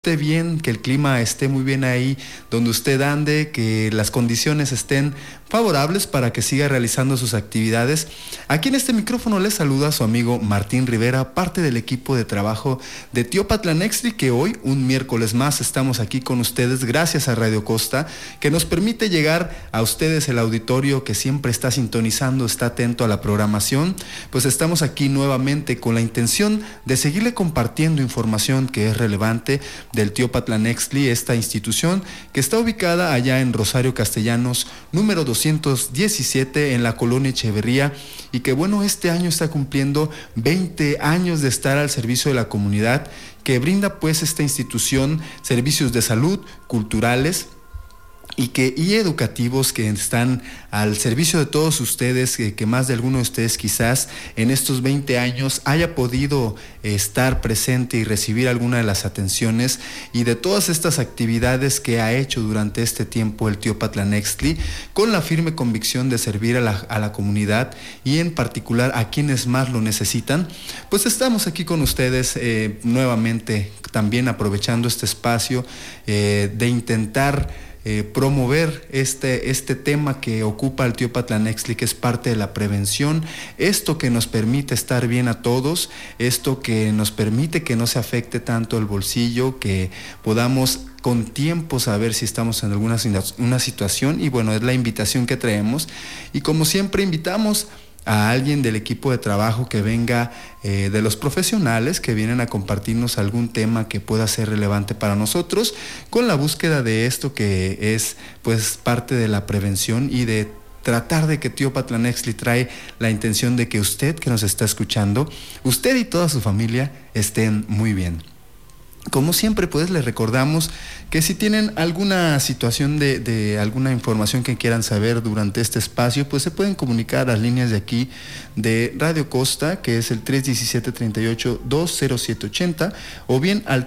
esté bien, que el clima esté muy bien ahí donde usted ande, que las condiciones estén favorables para que siga realizando sus actividades. Aquí en este micrófono les saluda su amigo Martín Rivera, parte del equipo de trabajo de Teopatla Nextly, que hoy, un miércoles más, estamos aquí con ustedes gracias a Radio Costa, que nos permite llegar a ustedes, el auditorio que siempre está sintonizando, está atento a la programación. Pues estamos aquí nuevamente con la intención de seguirle compartiendo información que es relevante del Teopatla Nextly, esta institución que está ubicada allá en Rosario Castellanos, número 217, en la colonia Echeverría, y que bueno, este año está cumpliendo 20 años de estar al servicio de la comunidad, que brinda pues esta institución servicios de salud, culturales y educativos que están al servicio de todos ustedes, que más de alguno de ustedes quizás en estos 20 años haya podido estar presente y recibir alguna de las atenciones y de todas estas actividades que ha hecho durante este tiempo el Teopatla Nextly, con la firme convicción de servir a la comunidad y en particular a quienes más lo necesitan. Pues estamos aquí con ustedes nuevamente, también aprovechando este espacio de intentar promover este tema que ocupa el Teopatla Nextly, que es parte de la prevención, esto que nos permite estar bien a todos, esto que nos permite que no se afecte tanto el bolsillo, que podamos con tiempo saber si estamos en una situación, y bueno, es la invitación que traemos, y como siempre invitamos a alguien del equipo de trabajo que venga, de los profesionales que vienen a compartirnos algún tema que pueda ser relevante para nosotros, con la búsqueda de esto que es pues parte de la prevención y de tratar de que Teopatla Nextly trae la intención de que usted que nos está escuchando, usted y toda su familia estén muy bien. Como siempre, pues les recordamos que si tienen alguna situación de alguna información que quieran saber durante este espacio, pues se pueden comunicar a las líneas de aquí de Radio Costa, que es el 317-38-20780, o bien al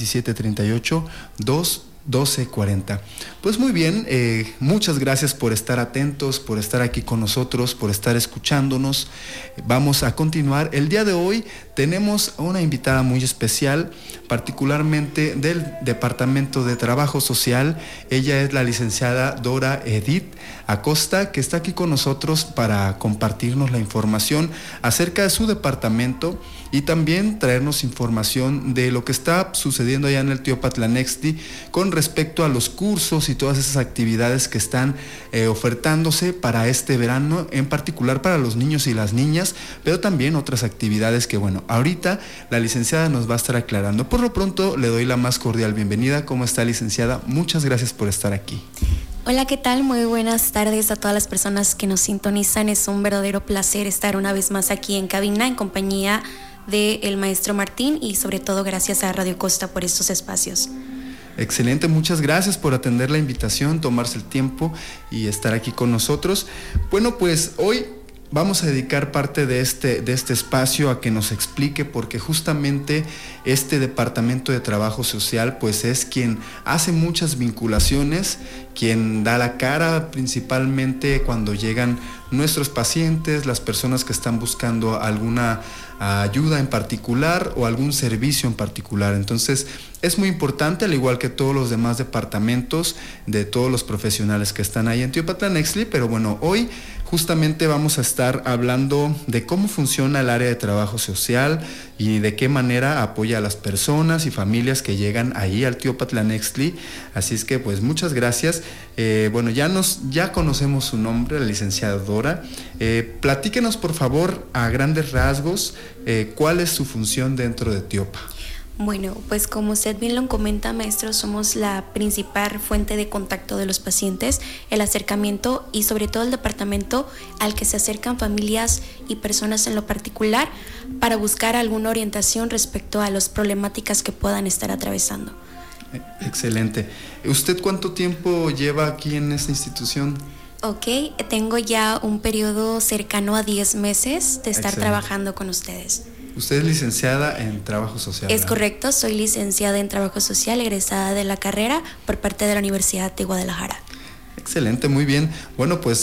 317-38-21240. Pues muy bien, muchas gracias por estar atentos, por estar aquí con nosotros, por estar escuchándonos. Vamos a continuar. El día de hoy tenemos a una invitada muy especial, particularmente del Departamento de Trabajo Social. Ella es la licenciada Dora Edith Acosta, que está aquí con nosotros para compartirnos la información acerca de su departamento y también traernos información de lo que está sucediendo allá en el Teopatla Nextly con respecto a los cursos y todas esas actividades que están ofertándose para este verano, en particular para los niños y las niñas, pero también otras actividades que bueno, ahorita la licenciada nos va a estar aclarando. Por lo pronto le doy la más cordial bienvenida. ¿Cómo está, licenciada? Muchas gracias por estar aquí. Hola, ¿qué tal? Muy buenas tardes a todas las personas que nos sintonizan. Es un verdadero placer estar una vez más aquí en cabina en compañía del maestro Martín y sobre todo gracias a Radio Costa por estos espacios. Excelente, muchas gracias por atender la invitación, tomarse el tiempo y estar aquí con nosotros. Bueno, pues hoy vamos a dedicar parte de este espacio a que nos explique, porque justamente este Departamento de Trabajo Social pues es quien hace muchas vinculaciones, quien da la cara principalmente cuando llegan nuestros pacientes, las personas que están buscando alguna ayuda en particular o algún servicio en particular. Entonces es muy importante, al igual que todos los demás departamentos, de todos los profesionales que están ahí en Teopatla Nextly, pero bueno, hoy justamente vamos a estar hablando de cómo funciona el área de trabajo social y de qué manera apoya a las personas y familias que llegan ahí al Teopatla Nextly. Así es que pues muchas gracias. Bueno, ya conocemos su nombre, la licenciada Dora. Platíquenos por favor a grandes rasgos cuál es su función dentro de Teopa. Bueno, pues como usted bien lo comenta, maestro, somos la principal fuente de contacto de los pacientes, el acercamiento y sobre todo el departamento al que se acercan familias y personas en lo particular para buscar alguna orientación respecto a las problemáticas que puedan estar atravesando. Excelente. ¿Usted cuánto tiempo lleva aquí en esta institución? Ok, tengo ya un periodo cercano a 10 meses de estar trabajando con ustedes. Usted es licenciada en Trabajo Social, ¿verdad? Es correcto, soy licenciada en Trabajo Social, egresada de la carrera por parte de la Universidad de Guadalajara. Excelente, muy bien. Bueno, pues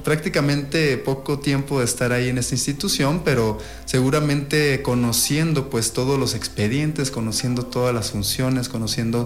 prácticamente poco tiempo de estar ahí en esta institución, pero seguramente conociendo pues todos los expedientes, conociendo todas las funciones, conociendo